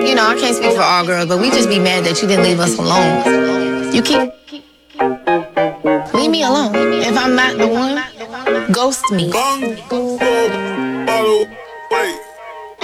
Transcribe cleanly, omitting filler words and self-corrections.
You know, I can't speak for all girls, but we just be mad that you didn't leave us alone. You keep leave me alone. If I'm not the one, ghost me.